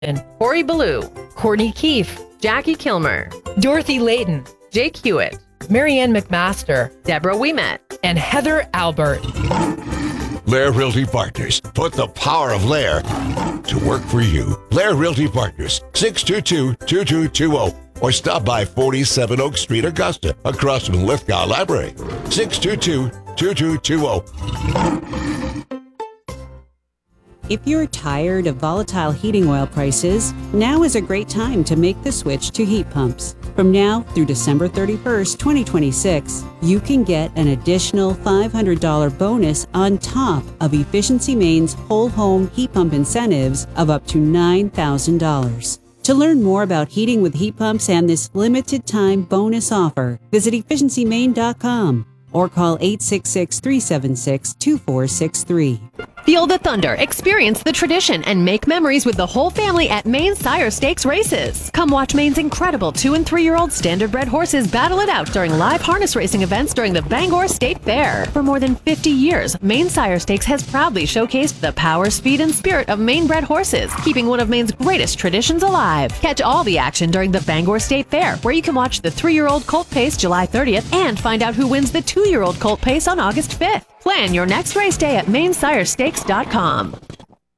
Corey Ballou, Courtney Keefe, Jackie Kilmer, Dorothy Layton, Jake Hewitt, Marianne McMaster, Deborah Ouimet, and Heather Albert. Lair Realty Partners. Put the power of Lair to work for you. Lair Realty Partners, 622-2220. Or stop by 47 Oak Street, Augusta, across from Lithgow Library. 622-2220. If you're tired of volatile heating oil prices, now is a great time to make the switch to heat pumps. From now through December 31st, 2026, you can get an additional $500 bonus on top of Efficiency Maine's whole home heat pump incentives of up to $9,000. To learn more about heating with heat pumps and this limited time bonus offer, visit efficiencymaine.com or call 866-376-2463. Feel the thunder, experience the tradition, and make memories with the whole family at Maine Sire Stakes races. Come watch Maine's incredible 2- and 3-year-old standardbred horses battle it out during live harness racing events during the Bangor State Fair. For more than 50 years, Maine Sire Stakes has proudly showcased the power, speed, and spirit of Maine-bred horses, keeping one of Maine's greatest traditions alive. Catch all the action during the Bangor State Fair, where you can watch the 3-year-old Colt Pace July 30th and find out who wins the 2-year-old Colt Pace on August 5th. Plan your next race day at MaineSireStakes.com.